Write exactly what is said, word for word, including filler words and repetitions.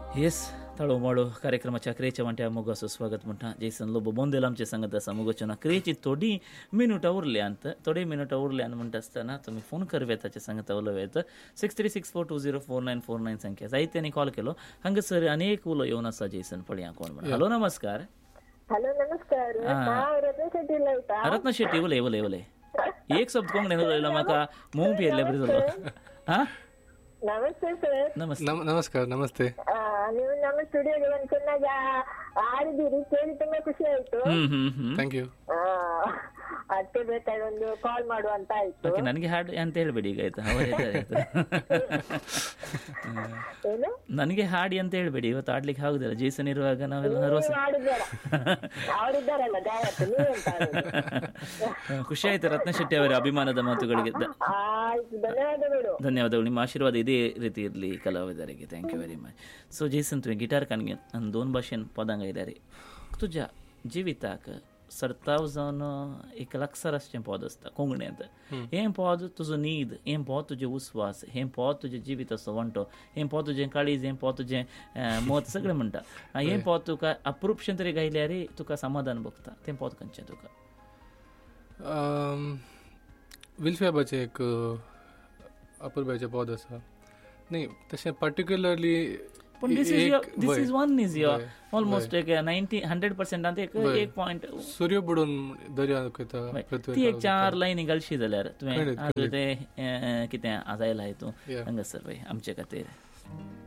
Yes ताळो माडो कार्यक्रमाच्या क्रेच्या वांट्या मोगासो स्वागत म्हणटा जैसन लोब बोंदेल आमचे सांगत आसा मोगोच्या क्रेची थोडी मिनटां उरल्यांत थोडी मिनटां उरल्यांत म्हणटा आसतना तुमी फोन करवेत ताचे सांगता उलोवेत six three six four to zero four nine four nine संख्या जायत्यांनी कॉल केलो हांगासर अनेक उलो येवन आसा जैसन पळया कोण म्हणून. हॅलो नमस्कार. हॅलो नमस्कार. हांव रत्न शेट्टी उलयतां. रत्न शेट्टी उलय उलय उलय एक शब्द कोंकणीन उलयलो म्हाका मोव पियेल्ले बरें जालो. हा नमस्ते सर. नमस्ते. ನಮಸ್ಕಾರ ನಮಸ್ತೆ. ನೀವು ನಮ್ಮ ಸ್ಟುಡಿಯೋಗೆ ಬಂದು ಚೆನ್ನಾಗಿ ಆಡಿದಿರಿ, ಕೇಳಿ ತುಂಬಾ ಖುಷಿ ಆಯ್ತು. Thank you. ಅದಕ್ಕೆ ಬೇಕಾಗಿ ಒಂದು ಕಾಲ್ ಮಾಡುವ ಅಂತ ಆಯ್ತು. ನನಗೆ ಹಾಡು ಅಂತ ಹೇಳ್ಬೇಡಿ ಈಗ ಆಯ್ತಾ. ಏನು ನನಗೆ ಹಾಡಿ ಅಂತ ಹೇಳ್ಬೇಡಿ, ಇವತ್ತು ಆಡ್ಲಿಕ್ಕೆ ಆಗುದಿಲ್ಲ. ಜೇಸನ್ ಇರುವಾಗ ನಾವೆಲ್ಲ ಅವರಿದ್ದಾರಲ್ಲ ಗಾಯಕ, ಖುಷಿ ಆಯ್ತು ರತ್ನ ಶೆಟ್ಟಿ ಅವರ ಅಭಿಮಾನದ ಮಾತುಗಳಿಗೆ. ಧನ್ಯವಾದಗಳು. ಧನ್ಯವಾದಗಳು. ನಿಮ್ಮ ಆಶೀರ್ವಾದ ಇದೇ ರೀತಿ ಇರಲಿ ಕಲಾವಿದರಿಗೆ. Thank you very much. So Jason तुवें गिटार काडगे आनी दोन भाशेन पदां गायल्यार तुज्या जिविताक सरताव जावन एक लागसार आसचें पद आसता कोंकणींत. हें पद तुजो न्हीद, हें पद तुजें उस्वास, हें पद तुजें जिविताचो वांटो, हें पद तुजें काळीज, हें पद तुजें मत सगळें म्हणटा. हें पद तुका अप्रुपशें तरी गायल्यार तुका समाधान भोगता. तें पद खंयचें तुका? विल्फ्याबाचें एक अपूर्बाचें पद आसा. नाही तशें पर्टिक्युलरली पण this is your this is one is your almost एक नायन्टी हंड्रेड पर्सेंटांत एक एक पॉयंट सूर्य बुडून दर्या वयता ती एक चार लायनी घालशी जाल्यार तुवें तें कितें आजायला हितून हांगासर पळय आमचे खातीर.